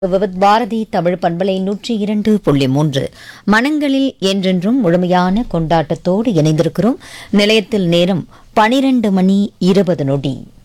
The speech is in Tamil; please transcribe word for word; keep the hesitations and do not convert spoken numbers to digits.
விவித் பாரதி தமிழ் பண்பலை நூற்றி இரண்டு புள்ளி மூன்று மனங்களில் என்றென்றும் முழுமையான கொண்டாட்டத்தோடு இணைந்திருக்கிறோம். நிலையத்தில் நேரம் பனிரெண்டு மணி இருபது நொடி.